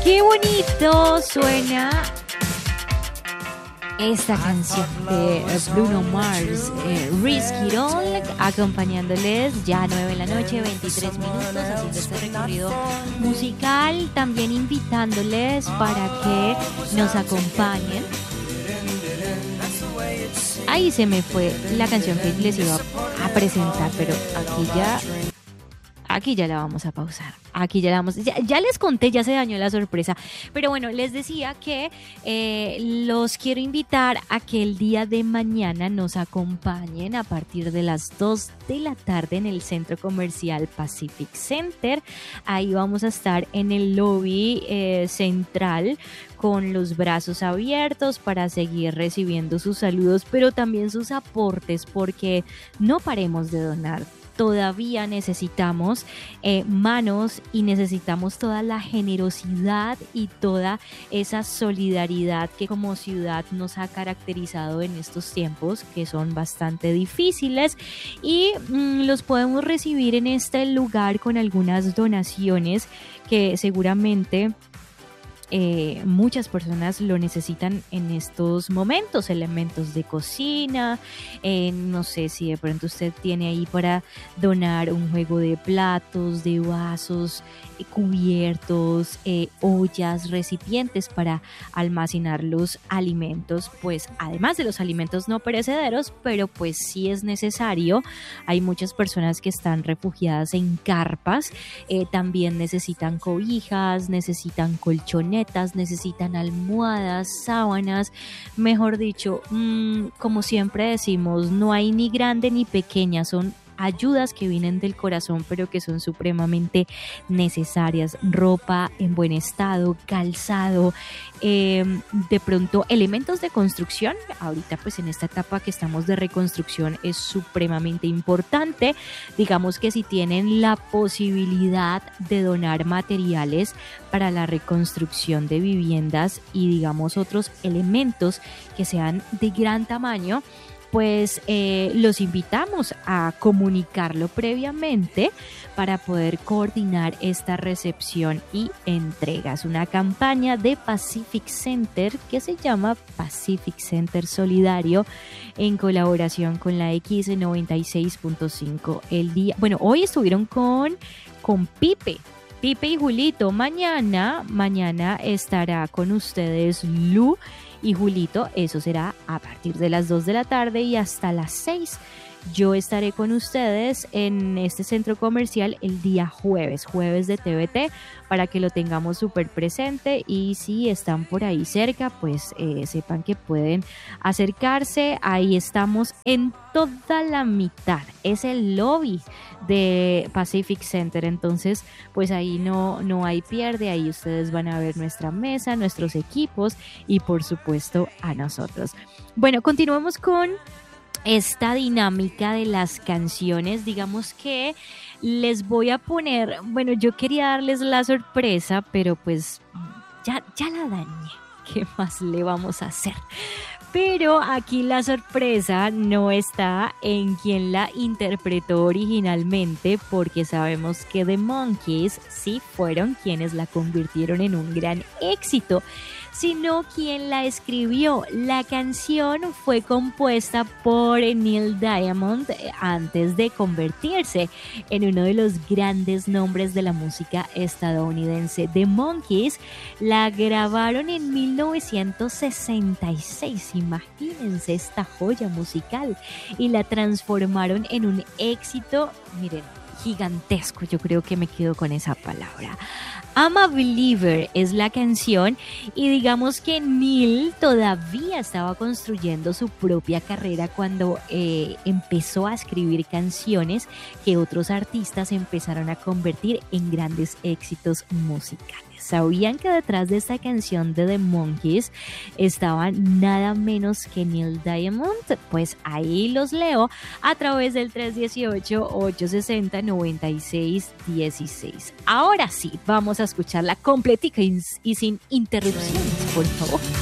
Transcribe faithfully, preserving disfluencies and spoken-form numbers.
Qué bonito suena esta canción de Bruno Mars, eh, Risk It All, acompañándoles ya nueve de la noche, veintitrés minutos, haciendo este recorrido musical, también invitándoles para que nos acompañen. Ahí se me fue la canción que les iba a presentar, pero aquí ya... Aquí ya la vamos a pausar. Aquí ya la vamos. Ya, ya les conté, ya se dañó la sorpresa. Pero bueno, les decía que eh, los quiero invitar a que el día de mañana nos acompañen a partir de las dos de la tarde en el Centro Comercial Pacific Center. Ahí vamos a estar en el lobby eh, central con los brazos abiertos para seguir recibiendo sus saludos, pero también sus aportes, porque no paremos de donar. Todavía necesitamos eh, manos y necesitamos toda la generosidad y toda esa solidaridad que como ciudad nos ha caracterizado en estos tiempos que son bastante difíciles, y mmm, los podemos recibir en este lugar con algunas donaciones que seguramente Eh, muchas personas lo necesitan en estos momentos, elementos de cocina, eh, no sé si de pronto usted tiene ahí para donar un juego de platos, de vasos, eh, cubiertos, eh, ollas, recipientes para almacenar los alimentos, pues además de los alimentos no perecederos, pero pues sí es necesario. Hay muchas personas que están refugiadas en carpas, eh, también necesitan cobijas, necesitan colchonetas, necesitan almohadas, sábanas, mejor dicho, mmm, como siempre decimos, no hay ni grande ni pequeña, son ayudas que vienen del corazón, pero que son supremamente necesarias. Ropa en buen estado, calzado, eh, de pronto elementos de construcción. Ahorita pues en esta etapa que estamos de reconstrucción es supremamente importante. Digamos que si tienen la posibilidad de donar materiales para la reconstrucción de viviendas y digamos otros elementos que sean de gran tamaño, pues eh, los invitamos a comunicarlo previamente para poder coordinar esta recepción y entrega. Es una campaña de Pacific Center que se llama Pacific Center Solidario en colaboración con la X noventa y seis punto cinco. El día, bueno, hoy estuvieron con, con Pipe. Pipe y Julito. Mañana, mañana estará con ustedes Lu y Julito. Eso será a partir de las dos de la tarde y hasta las seis. Yo estaré con ustedes en este centro comercial el día jueves, jueves de T V T, para que lo tengamos súper presente, y si están por ahí cerca, pues eh, sepan que pueden acercarse. Ahí estamos en toda la mitad, es el lobby de Pacific Center, entonces pues ahí no, no hay pierde, ahí ustedes van a ver nuestra mesa, nuestros equipos y por supuesto a nosotros. Bueno, continuamos con esta dinámica de las canciones. Digamos que les voy a poner, bueno, yo quería darles la sorpresa, pero pues ya, ya la dañé. ¿Qué más le vamos a hacer? Pero aquí la sorpresa no está en quien la interpretó originalmente, porque sabemos que The Monkees sí fueron quienes la convirtieron en un gran éxito, sino quien la escribió. La canción fue compuesta por Neil Diamond antes de convertirse en uno de los grandes nombres de la música estadounidense. The Monkees la grabaron en mil novecientos sesenta y seis, imagínense esta joya musical, y la transformaron en un éxito, miren, gigantesco. Yo creo que me quedo con esa palabra. I'm a Believer es la canción, y digamos que Neil todavía estaba construyendo su propia carrera cuando eh, empezó a escribir canciones que otros artistas empezaron a convertir en grandes éxitos musicales. ¿Sabían que detrás de esta canción de The Monkees estaban nada menos que Neil Diamond? Pues ahí los leo a través del tres uno ocho, ocho seis cero, nueve seis uno seis. Ahora sí, vamos a escucharla completica y, y sin interrupciones, por favor.